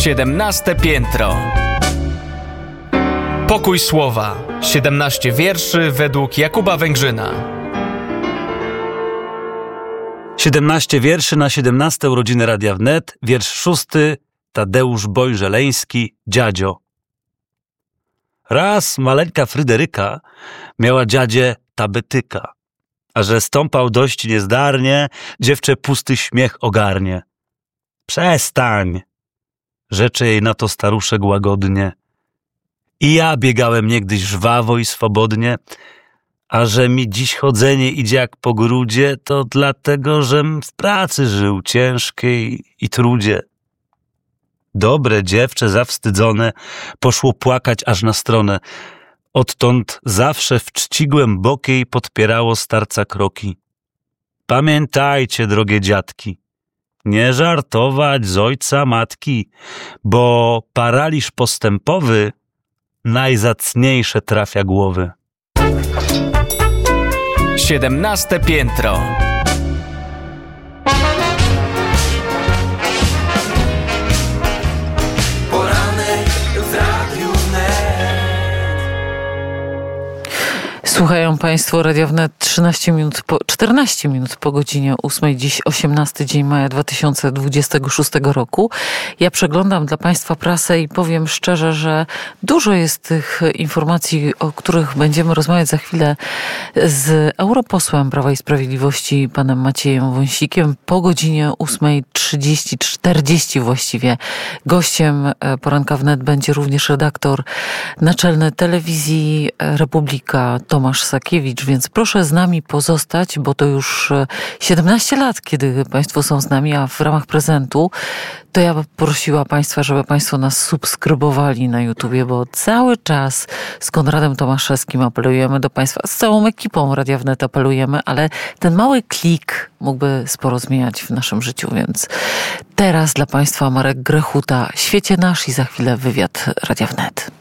17 piętro. Pokój słowa. 17 wierszy według Jakuba Węgrzyna. 17 wierszy na 17 urodziny Radia Wnet. Wiersz 6. Tadeusz Bojżeleński, Dziadzio. Raz maleńka Fryderyka miała dziadzie tabetyka, a że stąpał dość niezdarnie, dziewczę pusty śmiech ogarnie. Przestań, rzecze jej na to staruszek łagodnie. I ja biegałem niegdyś żwawo i swobodnie, a że mi dziś chodzenie idzie jak po grudzie, to dlatego, żem w pracy żył ciężkiej i trudzie. Dobre dziewczę zawstydzone poszło płakać aż na stronę. Odtąd zawsze w czci głębokiej podpierało starca kroki. Pamiętajcie, drogie dziadki, nie żartować z ojca matki, bo paraliż postępowy najzacniejsze trafia głowy. 17 piętro. Słuchają Państwo Radia Wnet 14 minut po godzinie 8. Dziś 18 dzień maja 2026 roku. Ja przeglądam dla Państwa prasę i powiem szczerze, że dużo jest tych informacji, o których będziemy rozmawiać za chwilę z europosłem Prawa i Sprawiedliwości, panem Maciejem Wąsikiem. Po godzinie 8:30, 40 właściwie. Gościem poranka Wnet będzie również redaktor naczelny Telewizji Republika Tomasz Sakiewicz, więc proszę z nami pozostać, bo to już 17 lat, kiedy Państwo są z nami, a w ramach prezentu to ja prosiła Państwa, żeby Państwo nas subskrybowali na YouTubie, bo cały czas z Konradem Tomaszewskim apelujemy do Państwa, z całą ekipą Radia Wnet apelujemy, ale ten mały klik mógłby sporo zmieniać w naszym życiu, więc teraz dla Państwa Marek Grechuta, Świecie Nasz i za chwilę wywiad Radia Wnet.